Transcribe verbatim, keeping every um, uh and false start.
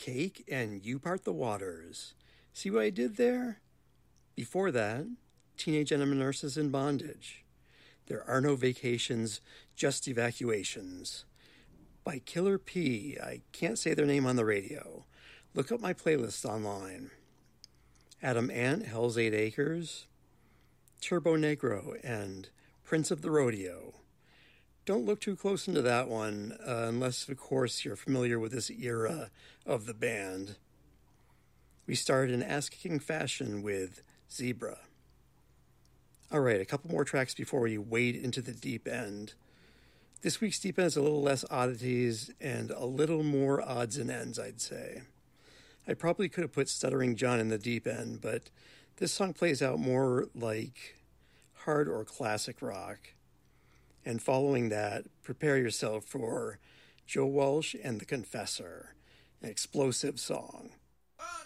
Cake and You Part the Waters. See what I did there? Before that, Teenage Enema Nurses in Bondage. There Are No Vacations, Just Evacuations. By Killer P. I can't say their name on the radio. Look up my playlist online. Adam Ant, Hell's Eight Acres. Turbo Negro and Prince of the Rodeo. Don't look too close into that one, uh, unless, of course, you're familiar with this era of the band. We started in ass-kicking fashion with Zebra. Alright, a couple more tracks before we wade into the deep end. This week's deep end is a little less oddities and a little more odds and ends, I'd say. I probably could have put Stuttering John in the deep end, but this song plays out more like hard or classic rock. And following that, prepare yourself for Joe Walsh and the Confessor, an explosive song.